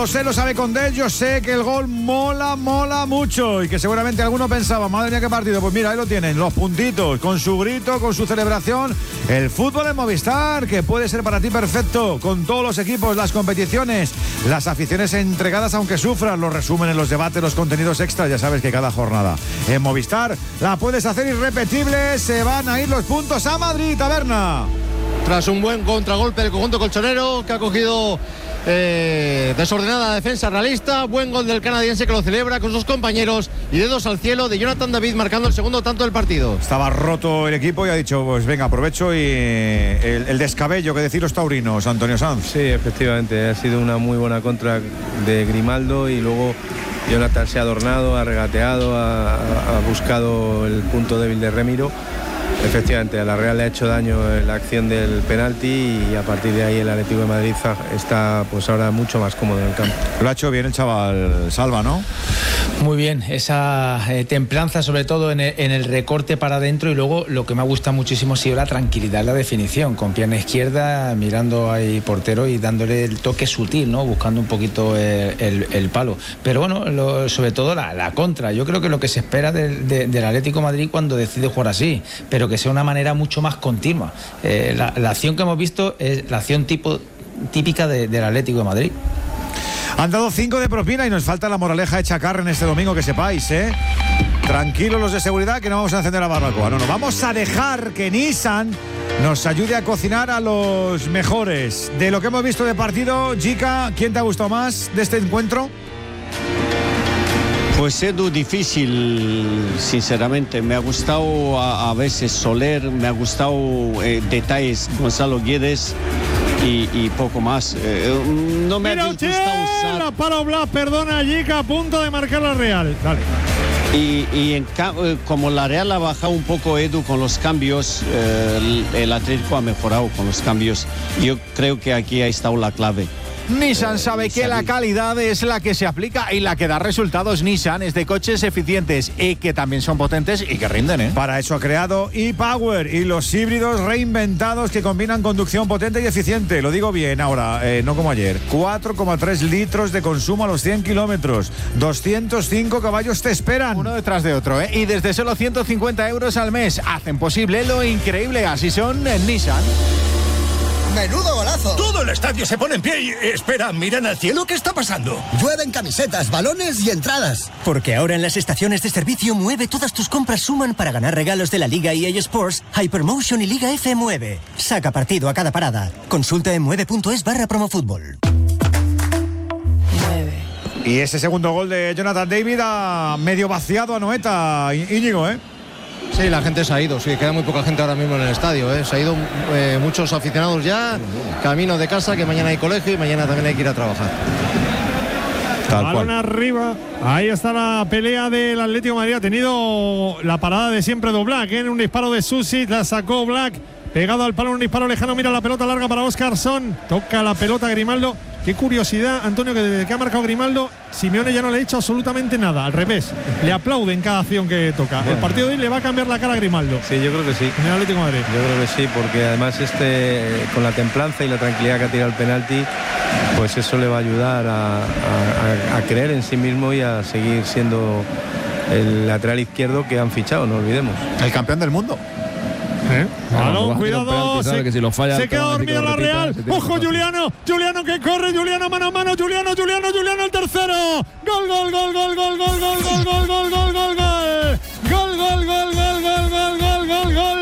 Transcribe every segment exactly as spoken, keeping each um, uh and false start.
Lo sé, lo sabe Condés. Yo sé que el gol mola, mola mucho. Y que seguramente alguno pensaba, madre mía, qué partido. Pues mira, ahí lo tienen, los puntitos, con su grito, con su celebración. El fútbol en Movistar, que puede ser para ti perfecto. Con todos los equipos, las competiciones, las aficiones entregadas aunque sufran, los resúmenes, los debates, los contenidos extras. Ya sabes que cada jornada en Movistar la puedes hacer irrepetible. Se van a ir los puntos a Madrid, Taberna. Tras un buen contragolpe del conjunto colchonero, que ha cogido eh, desordenada la defensa realista, buen gol del canadiense que lo celebra con sus compañeros y dedos al cielo de Jonathan David marcando el segundo tanto del partido. Estaba roto el equipo y ha dicho, pues venga, aprovecho y el, el descabello que decir los taurinos, Antonio Sanz. Sí, efectivamente, ha sido una muy buena contra de Grimaldo y luego Jonathan se ha adornado, ha regateado, ha, ha buscado el punto débil de Remiro. Efectivamente, a la Real le ha hecho daño en la acción del penalti y a partir de ahí el Atlético de Madrid está pues ahora mucho más cómodo en el campo. Lo ha hecho bien el chaval Salva, ¿no? Muy bien, esa eh, templanza sobre todo en el, en el recorte para adentro y luego lo que me ha gustado muchísimo ha sido la tranquilidad en la definición, con pierna izquierda mirando ahí portero y dándole el toque sutil, ¿no? Buscando un poquito el, el, el palo. Pero bueno, lo, sobre todo la, la contra, yo creo que lo que se espera del, de, del Atlético de Madrid cuando decide jugar así, pero que sea una manera mucho más continua. Eh, la, la acción que hemos visto es la acción tipo, típica de, del Atlético de Madrid. Han dado cinco de propina y nos falta la moraleja hecha carne este domingo, que sepáis, ¿eh? Tranquilos los de seguridad, que no vamos a encender la barbacoa. No, no, vamos a dejar que Nissan nos ayude a cocinar a los mejores. De lo que hemos visto de partido, Jica, ¿quién te ha gustado más de este encuentro? Pues Edu, difícil, sinceramente. Me ha gustado a, a veces Soler, me ha gustado eh, detalles Gonzalo Guedes y, y poco más. Eh, no me Mira ha usted, gustado usar... la para Blas, perdona, Jica, a punto de marcar la Real. Dale. Y, y en, como la Real ha bajado un poco, Edu, con los cambios, eh, el, el Atlético ha mejorado con los cambios. Yo creo que aquí ha estado la clave. Nissan sabe que la calidad es la que se aplica y la que da resultados. Nissan es de coches eficientes y que también son potentes y que rinden, ¿eh? Para eso ha creado ePower y los híbridos reinventados que combinan conducción potente y eficiente. Lo digo bien ahora, eh, no como ayer. cuatro coma tres litros de consumo a los cien kilómetros. doscientos cinco caballos te esperan. Uno detrás de otro, ¿eh? Y desde solo ciento cincuenta euros al mes hacen posible lo increíble. Así son en Nissan. ¡Menudo golazo! Todo el estadio se pone en pie y... Espera, ¿miran al cielo? ¿Qué está pasando? Llueven camisetas, balones y entradas. Porque ahora en las estaciones de servicio Mueve todas tus compras suman para ganar regalos de la Liga E A Sports, Hypermotion y Liga F Mueve. Saca partido a cada parada. Consulta en mueve.es barra promofútbol. Y ese segundo gol de Jonathan David ha medio vaciado a Noeta, Íñigo, ¿eh? Sí, la gente se ha ido, sí, queda muy poca gente ahora mismo en el estadio, ¿eh? Se ha ido eh, muchos aficionados ya, camino de casa, que mañana hay colegio y mañana también hay que ir a trabajar. Tal Balón cual. Arriba, ahí está la pelea del Atlético de Madrid, ha tenido la parada de siempre de Black, ¿eh? En un disparo de Susi, la sacó Black, pegado al palo, un disparo lejano, mira la pelota larga para Óscarson, toca la pelota Grimaldo. Qué curiosidad, Antonio, que desde que ha marcado Grimaldo, Simeone ya no le ha hecho absolutamente nada, al revés, le aplaude en cada acción que toca. Bueno, el partido de hoy le va a cambiar la cara a Grimaldo. Sí, yo creo que sí. En el Atlético de Madrid. Yo creo que sí, porque además este, con la templanza y la tranquilidad que ha tirado el penalti, pues eso le va a ayudar a, a, a creer en sí mismo y a seguir siendo el lateral izquierdo que han fichado, no olvidemos. El campeón del mundo. ¿Eh? Claro, Balón, cuidado, se, que si lo falla, se queda dormida la Real. Ojo, Juliano, Juliano que corre, Juliano mano a mano, Juliano, Juliano, Juliano el tercero. Gol, gol, gol, gol, gol, gol, gol, gol, gol, gol, gol, gol, gol. Gol, gol, gol, gol, gol, gol, gol, gol, gol.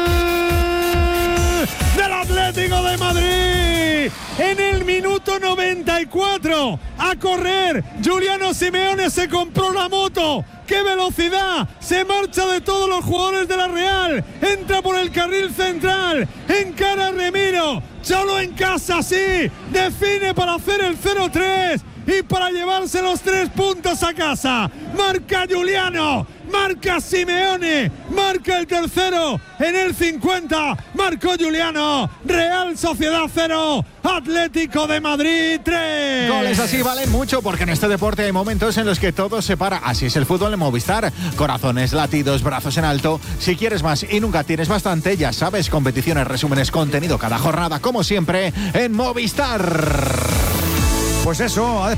Del Atlético de Madrid. En el minuto noventa y cuatro. A correr. Juliano Simeone se compró la moto. ¡Qué velocidad! Se marcha de todos los jugadores de la Real. Entra por el carril central. Encara a Remiro. Solo en casa, sí. Define para hacer el cero tres. Y para llevarse los tres puntos a casa. Marca Juliano. Marca Simeone, marca el tercero en el cincuenta, marcó Juliano. Real Sociedad cero, Atlético de Madrid tres. Goles así valen mucho porque en este deporte hay momentos en los que todo se para. Así es el fútbol en Movistar. Corazones, latidos, brazos en alto. Si quieres más y nunca tienes bastante, ya sabes, competiciones, resúmenes, contenido cada jornada, como siempre, en Movistar. Pues eso, ha